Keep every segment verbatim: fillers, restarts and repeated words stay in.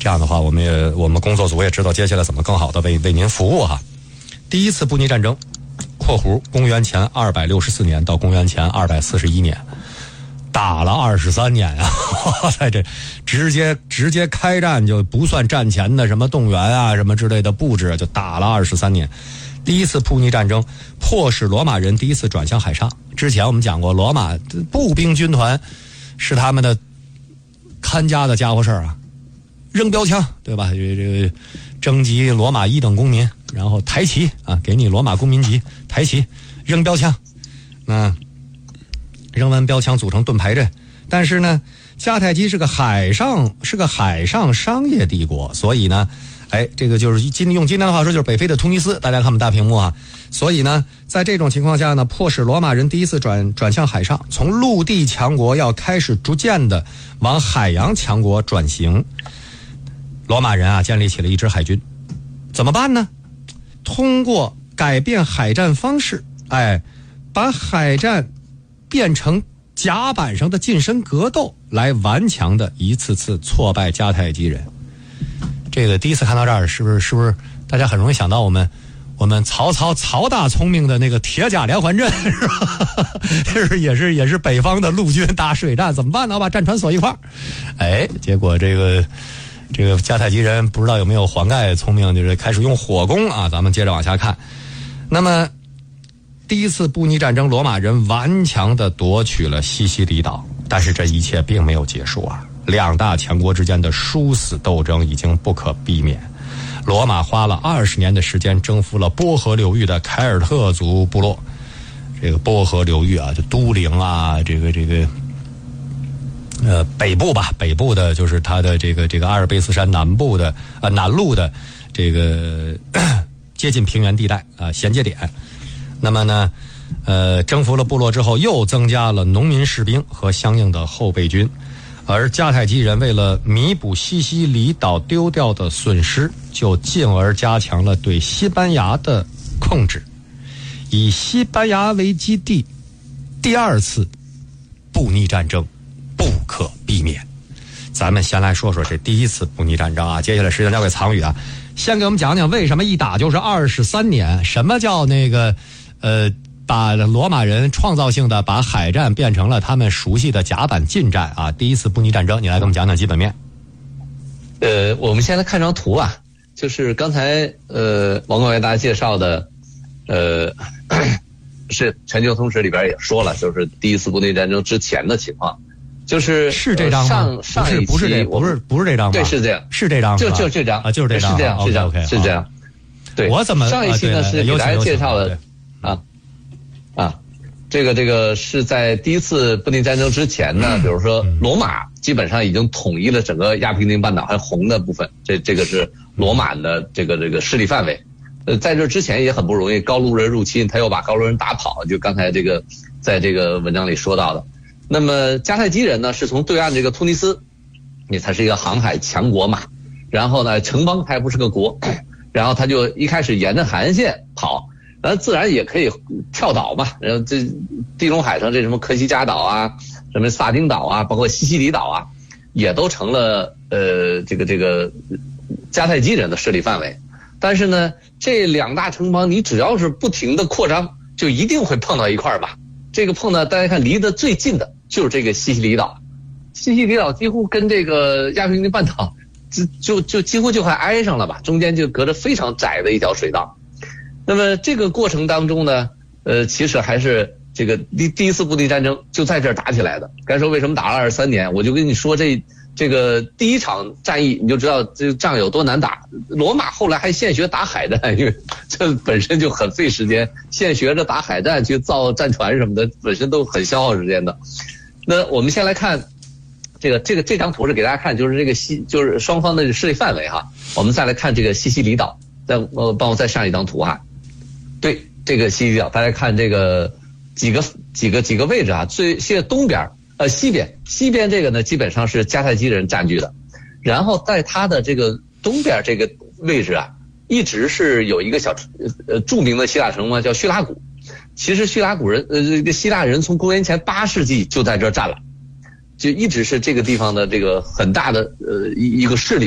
这样的话，我们也我们工作组也知道接下来怎么更好的为为您服务哈。第一次布匿战争（括弧公元前二百六十四年到公元前二百四十一年），打了二十三年啊！在这直接直接开战，就不算战前的什么动员啊什么之类的布置，就打了二十三年。第一次布匿战争迫使罗马人第一次转向海上。之前我们讲过，罗马步兵军团是他们的看家的家伙事儿啊，扔标枪，对吧？这这征集罗马一等公民，然后抬旗啊，给你罗马公民旗，抬旗，扔标枪，那扔完标枪组成盾牌阵。但是呢，迦太基是个海上是个海上商业帝国，所以呢。哎，这个就是今用今天的话说，就是北非的突尼斯，大家看我们大屏幕啊。所以呢，在这种情况下呢，迫使罗马人第一次转转向海上，从陆地强国要开始逐渐的往海洋强国转型。罗马人啊，建立起了一支海军，怎么办呢？通过改变海战方式，哎，把海战变成甲板上的近身格斗，来顽强的一次次挫败迦太基人。这个第一次看到这儿，是不是是不是大家很容易想到我们我们曹操曹大聪明的那个铁甲连环阵，是吧？这是也是也是北方的陆军打水战，怎么办呢？把战船锁一块儿。哎，结果这个这个迦太基人不知道有没有黄盖聪明，就是开始用火攻啊。咱们接着往下看。那么第一次布匿战争，罗马人顽强地夺取了西西里岛，但是这一切并没有结束啊。两大强国之间的殊死斗争已经不可避免。罗马花了二十年的时间征服了波河流域的凯尔特族部落。这个波河流域啊，就都灵啊，这个这个呃北部吧，北部的就是它的这个这个阿尔卑斯山南部的呃南路的这个接近平原地带啊、呃、衔接点。那么呢，呃，征服了部落之后，又增加了农民士兵和相应的后备军。而迦太基人为了弥补西西里岛丢掉的损失，就进而加强了对西班牙的控制，以西班牙为基地，第二次布匿战争不可避免。咱们先来说说这第一次布匿战争啊，接下来时间交给藏宇啊，先给我们讲讲为什么一打就是二十三年，什么叫那个呃。把罗马人创造性的把海战变成了他们熟悉的甲板近战啊！第一次布匿战争，你来给我们讲讲基本面。 呃，我们先来看张图啊，就是刚才呃王光为大家介绍的，呃是全球通史里边也说了，就是第一次布匿战争之前的情况，就是是这张吗？ 上上一期不是不是这不是不是这张吗？ 对，是这样， 是这张， 就就这张啊，就是这张， 是这样，是这样， OK， 是这样。对， 我怎么上一期呢是给大家介绍了啊。啊，这个这个是在第一次布匿战争之前呢，比如说罗马基本上已经统一了整个亚平宁半岛还红的部分，这这个是罗马的这个这个势力范围。呃，在这之前也很不容易，高卢人入侵，他又把高卢人打跑，就刚才这个在这个文章里说到的。那么迦太基人呢，是从对岸这个突尼斯，你它是一个航海强国嘛，然后呢城邦它还不是个国，然后他就一开始沿着海岸线跑。那自然也可以跳岛嘛，然后这地中海上这什么科西嘉岛啊，什么萨丁岛啊，包括西西里岛啊，也都成了呃这个这个迦太基人的势力范围。但是呢，这两大城邦你只要是不停的扩张，就一定会碰到一块儿吧。这个碰到大家看离得最近的就是这个西西里岛，西西里岛几乎跟这个亚平宁半岛就就就几乎就快挨上了吧，中间就隔着非常窄的一条水道。那么这个过程当中呢，呃，其实还是这个第第一次布匿战争就在这儿打起来的。该说为什么打了二十三年，我就跟你说这这个第一场战役你就知道这个仗有多难打。罗马后来还现学打海战，因为这本身就很费时间，现学着打海战去造战船什么的，本身都很消耗时间的。那我们先来看这个这个这张图是给大家看，就是这个西就是双方的势力范围哈。我们再来看这个西西里岛，再呃帮我再上一张图哈。对，这个西西里岛，大家看这个几个几个几个位置啊，最现在东边呃西边西边这个呢基本上是迦太基人占据的，然后在它的这个东边这个位置啊，一直是有一个小呃著名的希腊城嘛，叫叙拉古。其实叙拉古人呃这个希腊人从公元前八世纪就在这儿占了，就一直是这个地方的这个很大的呃一一个势力。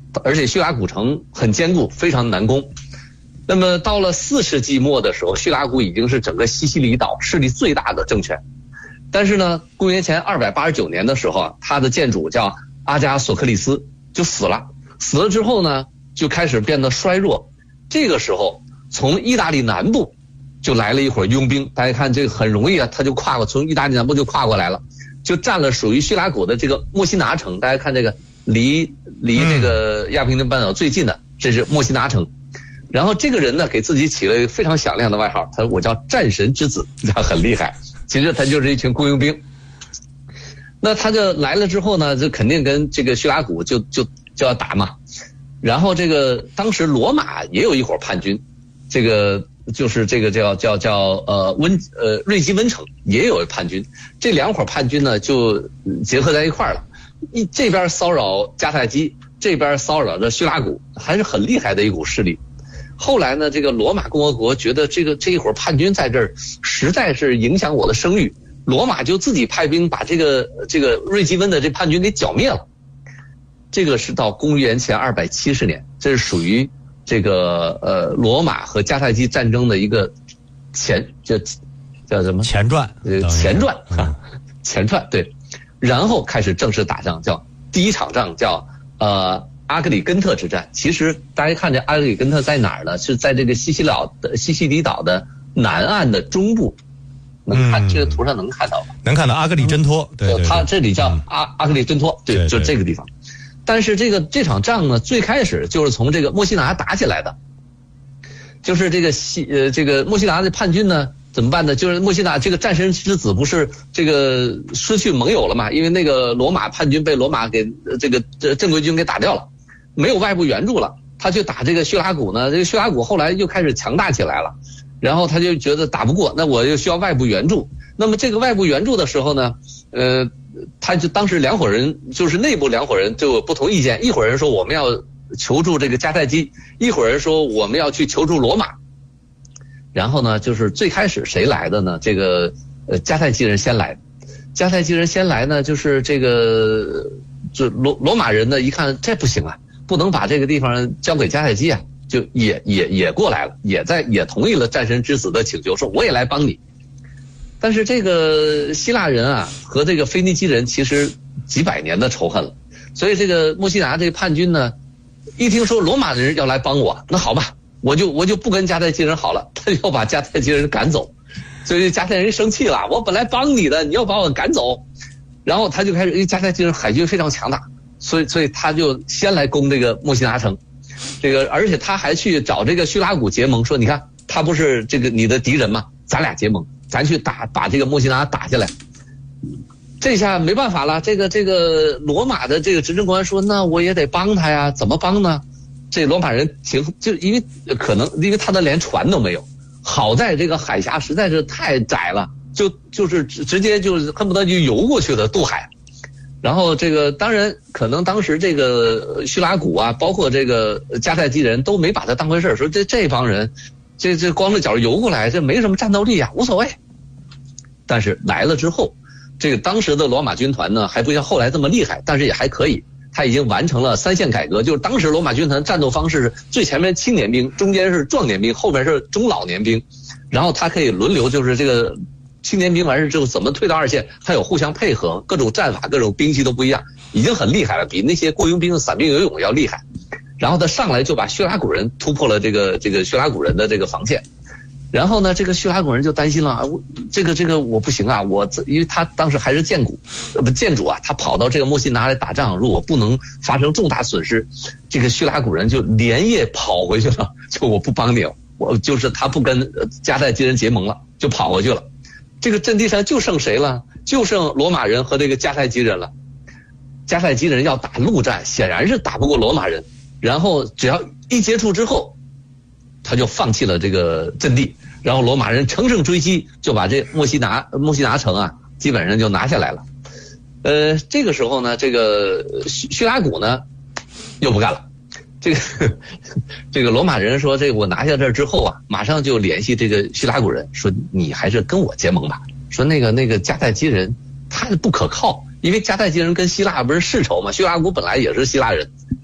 而且叙拉古城很坚固，非常难攻。那么到了四世纪末的时候，叙拉古已经是整个西西里岛势力最大的政权。但是呢，公元前二百八十九年的时候啊，他的建主叫阿加索克利斯就死了。死了之后呢，就开始变得衰弱。这个时候，从意大利南部就来了一伙佣兵，大家看这个很容易啊，他就跨过，从意大利南部就跨过来了，就占了属于叙拉古的这个墨西拿城。大家看这个离离这个亚平宁半岛最近的，这是墨西拿城。然后这个人呢，给自己起了一个非常响亮的外号，他说我叫战神之子，他很厉害。其实他就是一群雇佣兵。那他就来了之后呢，就肯定跟这个叙拉古就就就要打嘛。然后这个当时罗马也有一伙叛军，这个就是这个叫叫叫呃温呃瑞基温城也有叛军，这两伙叛军呢就结合在一块儿了。一这边骚扰迦太基，这边骚扰着叙拉古，还是很厉害的一股势力。后来呢，这个罗马共和国觉得这个这一伙叛军在这儿实在是影响我的声誉，罗马就自己派兵把这个这个瑞基温的这叛军给剿灭了。这个是到公元前二百七十年，这是属于这个呃罗马和迦太基战争的一个前叫叫什么前传？ 呃前传啊，前传对。然后开始正式打仗，叫第一场仗叫呃。阿格里根特之战，其实大家看见阿格里根特在哪儿呢？是在这个西西里岛的西西里岛的南岸的中部，能看、嗯、这个图上能看到吧？ 能看到阿格里真托，对, 对, 对， 它这里叫阿、嗯、阿格里真托，对，就这个地方。但是这个这场仗呢，最开始就是从这个墨西拿打起来的，就是这个西呃这个墨西拿的叛军呢。怎么办呢？就是墨西拿这个战神之子不是这个失去盟友了嘛？因为那个罗马叛军被罗马给这个正规军给打掉了，没有外部援助了，他去打这个叙拉古呢。这个叙拉古后来又开始强大起来了，然后他就觉得打不过，那我就需要外部援助。那么这个外部援助的时候呢，呃，他就当时两伙人就是内部两伙人就有不同意见，一伙人说我们要求助这个迦太基，一伙人说我们要去求助罗马。然后呢，就是最开始谁来的呢？这个呃迦太基人先来，迦太基人先来呢，就是这个就罗罗马人呢一看这不行啊，不能把这个地方交给迦太基啊，就也也也过来了，也在也同意了战神之子的请求，说我也来帮你。但是这个希腊人啊和这个腓尼基人其实几百年的仇恨了，所以这个墨西拿这叛军呢，一听说罗马人要来帮我，那好吧。我就我就不跟迦太基人好了，他要把迦太基人赶走，所以迦太人生气了，我本来帮你的，你要把我赶走，然后他就开始，因为迦太基人海军非常强大，所以所以他就先来攻这个墨西拿城，这个而且他还去找这个叙拉古结盟，说你看他不是这个你的敌人吗？咱俩结盟，咱去打把这个墨西拿打下来。这下没办法了，这个这个罗马的这个执政官说，那我也得帮他呀，怎么帮呢？这罗马人挺就因为可能因为他的连船都没有，好在这个海峡实在是太窄了，就就是直接就是恨不得就游过去的渡海。然后这个当然可能当时这个叙拉古啊，包括这个迦太基人都没把他当回事，说这这帮人这这光着脚游过来，这没什么战斗力啊，无所谓。但是来了之后，这个当时的罗马军团呢还不像后来这么厉害，但是也还可以。他已经完成了三线改革，就是当时罗马军团战斗方式是最前面青年兵，中间是壮年兵，后边是中老年兵，然后他可以轮流，就是这个青年兵完事之后怎么退到二线，还有互相配合，各种战法各种兵器都不一样，已经很厉害了，比那些雇佣兵散兵游勇要厉害。然后他上来就把叙拉古人突破了这个这个叙拉古人的这个防线。然后呢，这个叙拉古人就担心了，我这个这个我不行啊，我因为他当时还是建古，呃不建主啊，他跑到这个墨西拿来打仗，如果不能发生重大损失，这个叙拉古人就连夜跑回去了，就我不帮你了，我就是他不跟迦太基人结盟了，就跑回去了。这个阵地上就剩谁了？就剩罗马人和这个迦太基人了。迦太基人要打陆战，显然是打不过罗马人，然后只要一接触之后，他就放弃了这个阵地，然后罗马人乘胜追击，就把这墨西拿墨西拿城啊，基本上就拿下来了。呃，这个时候呢，这个叙叙拉古呢，又不干了。这个这个罗马人说，这个我拿下这儿之后啊，马上就联系这个叙拉古人，说你还是跟我结盟吧。说那个那个迦太基人他不可靠，因为迦太基人跟希腊不是世仇嘛，叙拉古本来也是希腊人。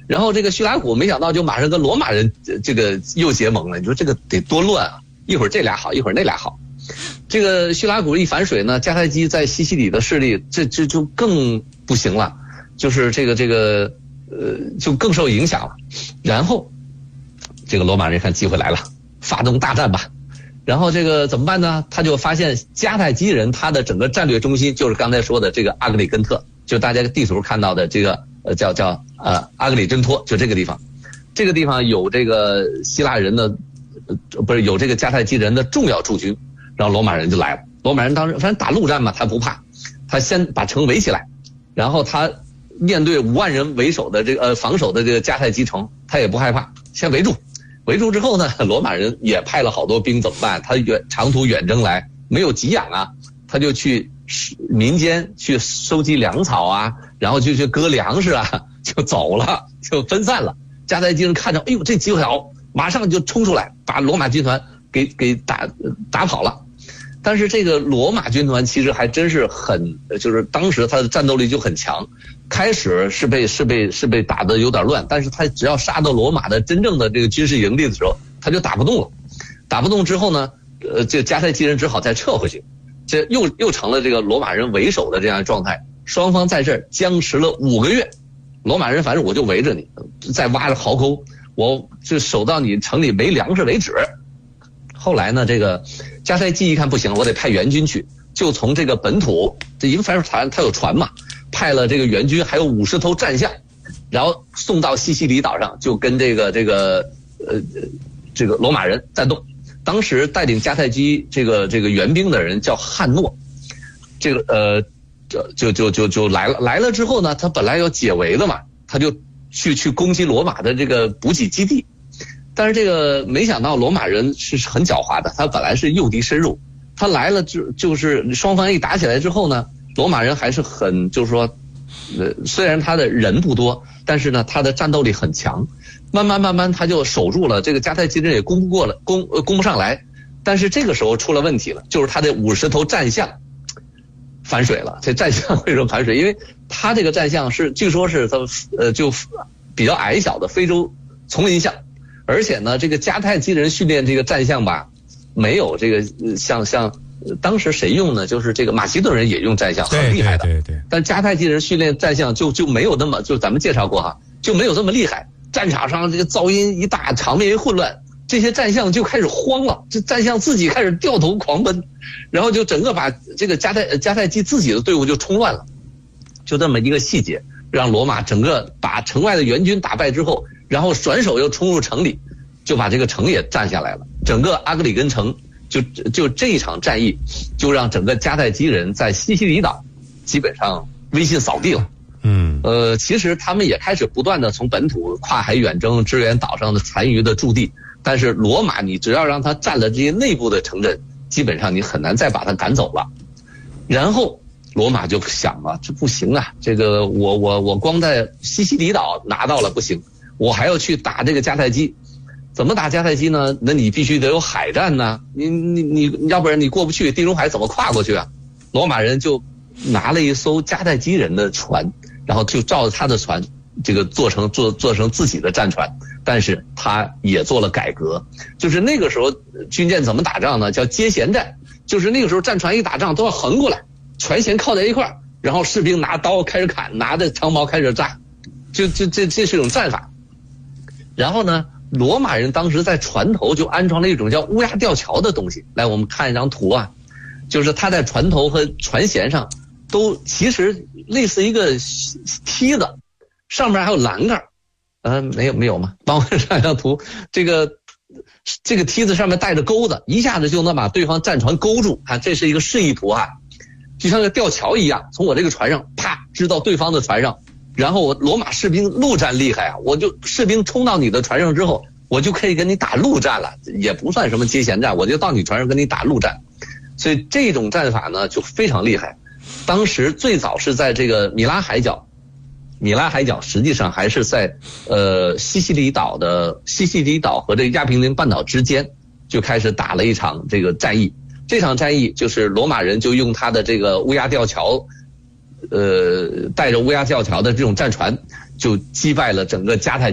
然后这个叙拉古没想到就马上跟罗马人这个又结盟了，你说这个得多乱啊！一会儿这俩好，一会儿那俩好。这个叙拉古一反水呢，迦太基在西西里的势力这这就更不行了，就是这个这个呃就更受影响了。然后这个罗马人看机会来了，发动大战吧。然后这个怎么办呢？他就发现迦太基人他的整个战略中心就是刚才说的这个阿格里根特，就大家地图看到的这个呃叫叫呃阿格里真托，就这个地方。这个地方有这个希腊人的呃不是有这个迦太基人的重要驻军。然后罗马人就来了，罗马人当时反正打陆战嘛，他不怕，他先把城围起来，然后他面对五万人为首的这个呃防守的这个迦太基城，他也不害怕，先围住，围住之后呢，罗马人也派了好多兵，怎么办？他远长途远征来，没有给养啊，他就去民间去收集粮草啊，然后就去割粮食啊，就走了，就分散了。迦太基人看着，哎呦，这机会好，马上就冲出来，把罗马军团给给打打跑了。但是这个罗马军团其实还真是很，就是当时他的战斗力就很强。开始是被是被是被打得有点乱，但是他只要杀到罗马的真正的这个军事营地的时候，他就打不动了。打不动之后呢，呃，这迦太基人只好再撤回去，这又又成了这个罗马人为首的这样的状态。双方在这儿僵持了五个月，罗马人反正我就围着你，再挖着壕沟，我就守到你城里没粮食为止。后来呢，这个迦太基一看不行，我得派援军去，就从这个本土，这因为反正船他有船嘛，派了这个援军，还有五十头战象，然后送到西西里岛上，就跟这个这个呃这个罗马人战斗。当时带领迦太基这个这个援兵的人叫汉诺，这个呃就就就就就来了来了之后呢，他本来要解围的嘛，他就去去攻击罗马的这个补给基地。但是这个没想到罗马人是很狡猾的，他本来是诱敌深入，他来了就就是双方一打起来之后呢，罗马人还是很就是说，呃虽然他的人不多，但是呢他的战斗力很强，慢慢慢慢他就守住了，这个迦太基人也攻不过了，攻呃攻不上来。但是这个时候出了问题了，就是他的五十头战象反水了。这战象为什么反水？因为他这个战象是据说是他呃就比较矮小的非洲丛林象。而且呢，这个迦太基人训练这个战象吧，没有这个像像当时谁用呢？就是这个马其顿人也用战象，很厉害的。 对对对对。 但迦太基人训练战象就就没有那么，就咱们介绍过哈，就没有这么厉害。战场上这个噪音一大，场面一混乱，这些战象就开始慌了，这战象自己开始掉头狂奔，然后就整个把这个迦太迦太基自己的队伍就冲乱了。就这么一个细节，让罗马整个把城外的援军打败之后。然后转手又冲入城里，就把这个城也占下来了。整个阿格里根城就就这一场战役，就让整个迦太基人在西西里岛基本上威信扫地了。 嗯， 呃，其实他们也开始不断的从本土跨海远征，支援岛上的残余的驻地。但是罗马，你只要让他占了这些内部的城镇，基本上你很难再把他赶走了。然后罗马就想了，这不行啊，这个我我我光在西西里岛拿到了不行。我还要去打这个迦太基，怎么打迦太基呢？那你必须得有海战呢，你你你要不然你过不去，地中海怎么跨过去啊？罗马人就拿了一艘迦太基人的船，然后就照着他的船，这个做成做做成自己的战船，但是他也做了改革，就是那个时候军舰怎么打仗呢？叫接舷战，就是那个时候战船一打仗都要横过来，船舷靠在一块儿，然后士兵拿刀开始砍，拿着长矛开始炸，就就这这是一种战法。然后呢，罗马人当时在船头就安装了一种叫乌鸦吊桥的东西。来，我们看一张图啊，就是它在船头和船舷上都其实类似一个梯子，上面还有栏杆。呃，没有没有吗？帮我上一张图，这个这个梯子上面带着钩子，一下子就能把对方战船勾住。看，这是一个示意图啊，就像个吊桥一样，从我这个船上啪支到对方的船上。然后我罗马士兵陆战厉害啊，我就士兵冲到你的船上之后，我就可以跟你打陆战了，也不算什么接舷战，我就到你船上跟你打陆战。所以这种战法呢就非常厉害。当时最早是在这个米拉海角，米拉海角实际上还是在呃西西里岛的西西里岛和这个亚平宁半岛之间就开始打了一场这个战役。这场战役就是罗马人就用他的这个乌鸦吊桥。呃，带着乌鸦吊桥的这种战船， 就击败了整个迦太